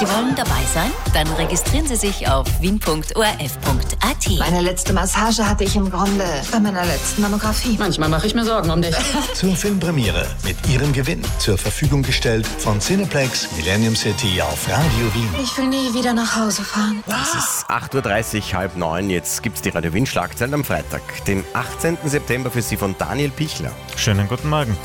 Sie wollen dabei sein? Dann registrieren Sie sich auf wien.orf.at. Meine letzte Massage hatte ich im Grunde bei meiner letzten Mammographie. Manchmal mache ich mir Sorgen um dich. Zur Filmpremiere mit Ihrem Gewinn zur Verfügung gestellt von Cineplex Millennium City auf Radio Wien. Ich will nie wieder nach Hause fahren. Es ist 8.30 Uhr, 8:30. Jetzt gibt's die Radio Wien Schlagzeilen am Freitag, dem 18. September für Sie von Daniel Pichler. Schönen guten Morgen.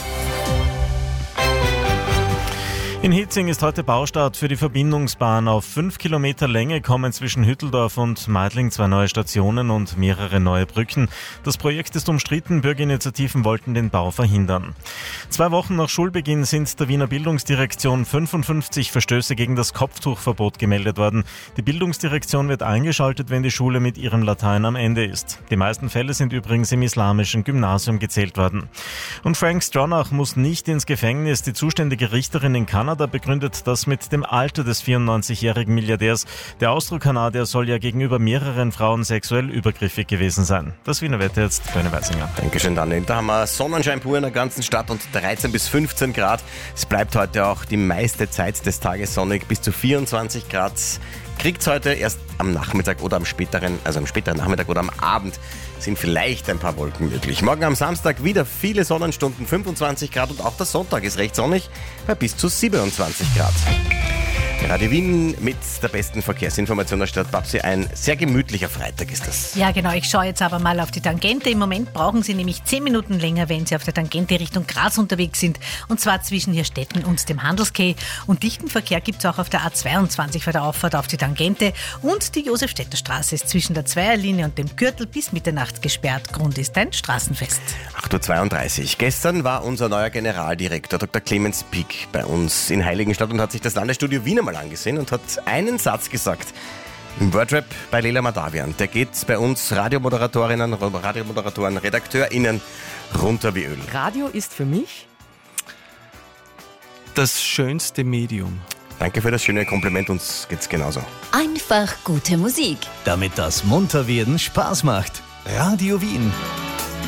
In Hitzing ist heute Baustart für die Verbindungsbahn. Auf 5 Kilometer Länge kommen zwischen Hütteldorf und Meidling 2 neue Stationen und mehrere neue Brücken. Das Projekt ist umstritten, Bürgerinitiativen wollten den Bau verhindern. 2 Wochen nach Schulbeginn sind der Wiener Bildungsdirektion 55 Verstöße gegen das Kopftuchverbot gemeldet worden. Die Bildungsdirektion wird eingeschaltet, wenn die Schule mit ihrem Latein am Ende ist. Die meisten Fälle sind übrigens im islamischen Gymnasium gezählt worden. Und Frank Stronach muss nicht ins Gefängnis. Die zuständige Richterin in Kanada begründet das mit dem Alter des 94-jährigen Milliardärs. Der Austrokanadier soll ja gegenüber mehreren Frauen sexuell übergriffig gewesen sein. Das Wiener Wetter jetzt, Börne Weisinger. Dankeschön, Daniel. Da haben wir Sonnenschein pur in der ganzen Stadt und 13 bis 15 Grad. Es bleibt heute auch die meiste Zeit des Tages sonnig, bis zu 24 Grad. Kriegt's heute erst am Nachmittag oder am späteren Nachmittag oder am Abend sind vielleicht ein paar Wolken möglich. Morgen am Samstag wieder viele Sonnenstunden, 25 Grad und auch der Sonntag ist recht sonnig bei bis zu 27 Grad. Radio Wien mit der besten Verkehrsinformation der Stadt Babsi. Ein sehr gemütlicher Freitag ist das. Ja, genau. Ich schaue jetzt aber mal auf die Tangente. Im Moment brauchen Sie nämlich 10 Minuten länger, wenn Sie auf der Tangente Richtung Graz unterwegs sind. Und zwar zwischen Hirstetten und dem Handelskeh. Und dichten Verkehr gibt es auch auf der A22 bei der Auffahrt auf die Tangente. Und die Josef-Stetter-Straße ist zwischen der Zweierlinie und dem Gürtel bis Mitternacht gesperrt. Grund ist ein Straßenfest. 8.32 Uhr. Gestern war unser neuer Generaldirektor Dr. Clemens Pick bei uns in Heiligenstadt und hat sich das Landesstudio Wien einmal angesehen und hat einen Satz gesagt. Im Wordrap bei Leila Madavian. Der geht bei uns Radiomoderatoren, RedakteurInnen runter wie Öl. Radio ist für mich das schönste Medium. Danke für das schöne Kompliment, uns geht's genauso. Einfach gute Musik. Damit das Munterwerden Spaß macht. Radio Wien.